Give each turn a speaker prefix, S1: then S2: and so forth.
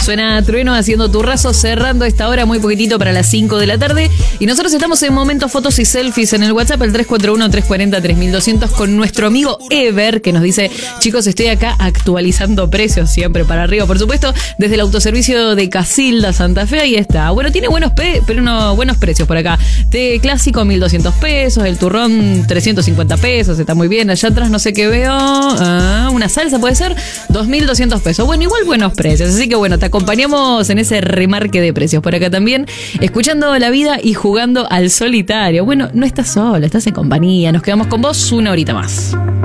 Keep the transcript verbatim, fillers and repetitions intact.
S1: Suena Trueno haciendo Turrazo, cerrando esta hora muy poquitito para las cinco de la tarde. Y nosotros estamos en Momentos Fotos y Selfies en el WhatsApp, el tres cuatro uno, tres cuatro cero, tres mil doscientos, con nuestro amigo Ever, que nos dice: chicos, estoy acá actualizando precios, siempre para arriba, por supuesto, desde el autoservicio de Casilda, Santa Fe. Ahí está. Bueno, tiene buenos pe pero no, buenos precios por acá. Té clásico, mil doscientos pesos. El turrón, trescientos cincuenta pesos. Está muy bien. Allá atrás no sé qué veo. Ah, una salsa puede ser, dos mil doscientos pesos. Bueno, igual buenos precios. Así que bueno, te acompañamos en ese remarque de precios. Por acá también, escuchando la vida y jugando al solitario. Bueno, no estás sola, estás en compañía. Nos quedamos con vos una horita más.